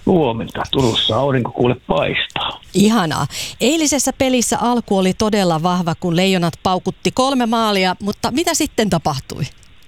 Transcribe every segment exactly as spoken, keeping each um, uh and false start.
Huomenta. Turussa aurinko kuule paistaa. Ihanaa. Eilisessä pelissä alku oli todella vahva, kun Leijonat paukutti kolme maalia, mutta mitä sitten tapahtui?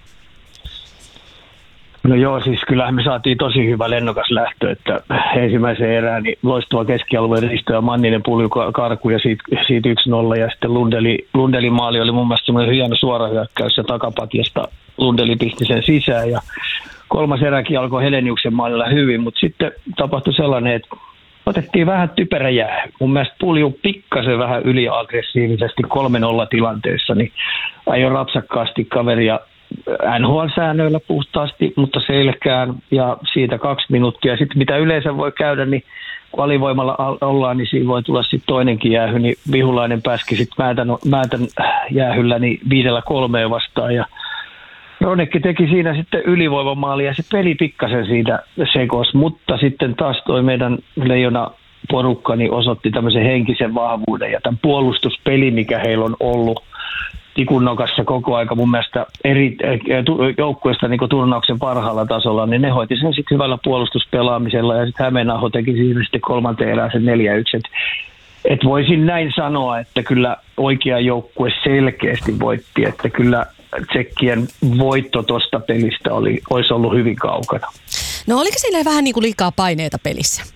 No joo, siis kyllähän me saatiin tosi hyvä lennokas lähtö, että ensimmäisen erään niin loistava keskialueen risto ja Manninen pulju karku ja siitä, siitä yksi nolla ja sitten Lundeli, Lundelin maali oli mun mielestä semmoinen hieno suora hyökkäys ja takapatjasta Lundeli pisti sen sisään ja kolmas eräkin alkoi Heleniuksen maalilla hyvin, mutta sitten tapahtui sellainen, että otettiin vähän typerä jää. Mun mielestä pulju pikkasen vähän yliaggressiivisesti kolme nolla tilanteessa, niin ajoi rapsakkaasti kaveria N H L-säännöillä puhtaasti, mutta selkään ja siitä kaksi minuuttia. Sitten mitä yleensä voi käydä, niin kun alivoimalla ollaan, niin siinä voi tulla sitten toinenkin jäähy, niin Vihulainen pääski sitten Määtän, Määtän jäähyllä niin viidellä kolmeen vastaan ja Ronekki teki siinä sitten ylivoimamaali ja se peli pikkasen siitä sekos, mutta sitten taas toi meidän Leijona porukka niin osoitti tämmöisen henkisen vahvuuden ja tämän puolustuspeli, mikä heillä on ollut tikunnokassa koko aika mun mielestä eri joukkueista niin turnauksen parhaalla tasolla, niin ne hoiti sen sitten hyvällä puolustuspelaamisella ja sitten Hämeenaho teki siinä sitten kolmanteen erään sen neljä yksi. Et, et voisin näin sanoa, että kyllä oikea joukkue selkeästi voitti, että kyllä tsekkien voitto tuosta pelistä oli, olisi ollut hyvin kaukana. No oliko siinä vähän niin kuin liikaa paineita pelissä?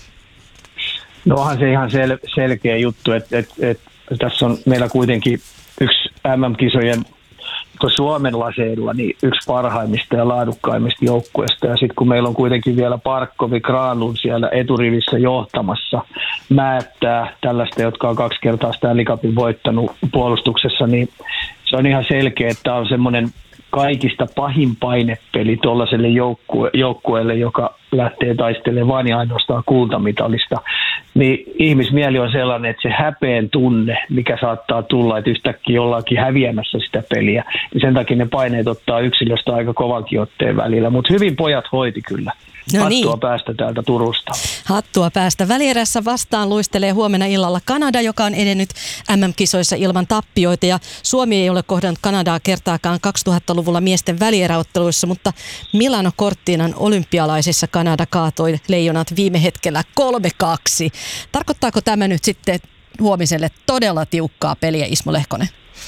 No onhan se ihan sel, selkeä juttu, että et, et, tässä on meillä kuitenkin yksi M M-kisojen Suomen laseilla niin yksi parhaimmista ja laadukkaimmista joukkueista. Ja sitten kun meillä on kuitenkin vielä Parkkovi, Granlund siellä eturivissä johtamassa, Määttää tällaista, jotka on kaksi kertaa Stanley Cupin voittanut puolustuksessa, niin se on ihan selkeä, että tämä on semmoinen kaikista pahin painepeli tuollaiselle joukkue, joukkueelle, joka lähtee taistelemaan vain ja ainoastaan kultamitalista. Niin ihmismieli on sellainen, että se häpeen tunne, mikä saattaa tulla, että yhtäkkiä ollaankin häviämässä sitä peliä, niin sen takia ne paineet ottaa yksilöstä aika kovankin otteen välillä. Mutta hyvin pojat hoiti kyllä. No Hattua niin. päästä täältä Turusta. Hattua päästä. Välierässä vastaan luistelee huomenna illalla Kanada, joka on edennyt M M-kisoissa ilman tappioita. Ja Suomi ei ole kohdannut Kanadaa kertaakaan kaksituhattaluvulla miesten välieräotteluissa, mutta Milano Cortinan olympialaisissa Kanada kaatoi Leijonat viime hetkellä kolme kaksi. Tarkoittaako tämä nyt sitten huomiselle todella tiukkaa peliä, Ismo Lehkonen?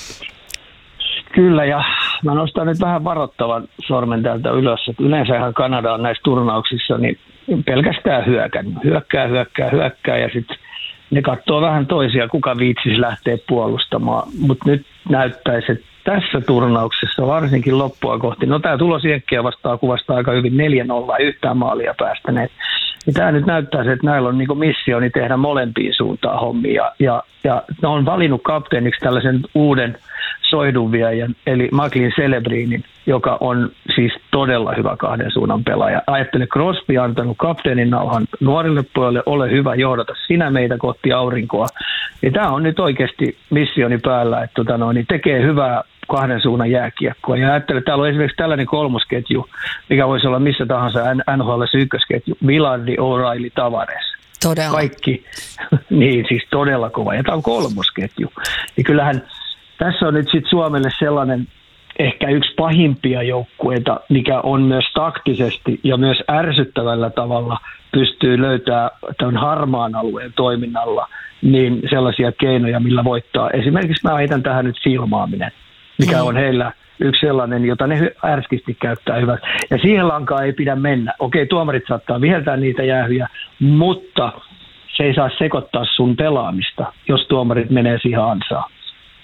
Kyllä, ja mä nostan nyt vähän varoittavan sormen täältä ylös, että yleensähän Kanada on näissä turnauksissa niin pelkästään hyökännyt. Hyökkää, hyökkää, hyökkää, ja sitten ne katsoo vähän toisia, kuka viitsisi lähteä puolustamaan. Mutta nyt näyttäisi, että tässä turnauksessa, varsinkin loppua kohti, no tämä tulosienkkiä vastaan kuvastaa aika hyvin neljä nolla yhtään maalia päästäneet. Niin tämä nyt näyttää, että näillä on niinku missioni tehdä molempiin suuntaan hommia. Ja, ja, ja ne on valinnut kapteeniksi tällaisen uuden soihdunviejän, eli Macklin Celebrinin, joka on siis todella hyvä kahden suunnan pelaaja. Ajattele, Crosby on antanut kapteenin nauhan nuorille pojille, ole hyvä, johdata sinä meitä kohti aurinkoa. Ja tämä on nyt oikeasti missioni päällä, että tota noin, niin tekee hyvää kahden suunnan jääkiekkoa. Ja ajattele, täällä on esimerkiksi tällainen kolmosketju, mikä voisi olla missä tahansa N H L ykkösketju, Vilardi, O'Reilly, Tavares. Todella. Kaikki, niin siis todella kova. Ja tämä on kolmosketju. Ja kyllähän tässä on nyt sitten Suomelle sellainen ehkä yksi pahimpia joukkueita, mikä on myös taktisesti ja myös ärsyttävällä tavalla pystyy löytämään tämän harmaan alueen toiminnalla niin sellaisia keinoja, millä voittaa. Esimerkiksi mä heitän tähän nyt filmaaminen, mikä on heillä yksi sellainen, jota ne ärskisti käyttää hyväksi. Ja siihen lankaan ei pidä mennä. Okei, tuomarit saattaa viheltää niitä jäähyjä, mutta se ei saa sekoittaa sun pelaamista, jos tuomarit menee siihen ansaan.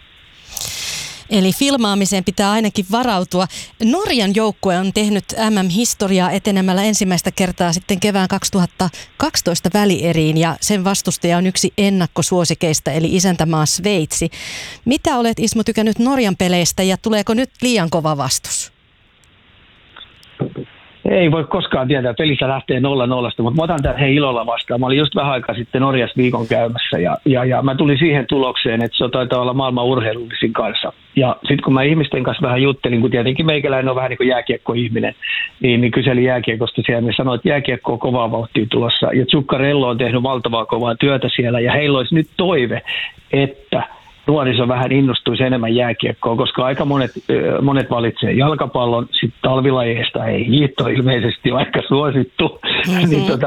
Eli filmaamiseen pitää ainakin varautua. Norjan joukkue on tehnyt M M-historiaa etenemällä ensimmäistä kertaa sitten kevään kaksituhattakaksitoista välieriin ja sen vastustaja on yksi ennakkosuosikeista eli isäntämaa Sveitsi. Mitä olet, Ismo, tykännyt Norjan peleistä ja tuleeko nyt liian kova vastus? Ei voi koskaan tietää, pelissä lähtee nolla nollasta, mutta mä otan tämän hei ilolla vastaan. Mä olin just vähän aikaa sitten Norjassa viikon käymässä ja, ja, ja mä tulin siihen tulokseen, että se taitaa olla maailman urheilullisin kanssa. Ja sitten kun mä ihmisten kanssa vähän juttelin, kun tietenkin meikäläinen on vähän niin kuin jääkiekkoihminen, niin, niin kyselin jääkiekosta siellä, ne sanoi, että jääkiekko on kovaa vauhtia tulossa. Ja Zuccarello on tehnyt valtavaa kovaa työtä siellä ja heillä olisi nyt toive, että nuoriso vähän innostuisi enemmän jääkiekkoon, koska aika monet, monet valitsee jalkapallon, sitten talvilajeista ei hiihto ilmeisesti ole aika suosittu, mm-hmm. niin tota,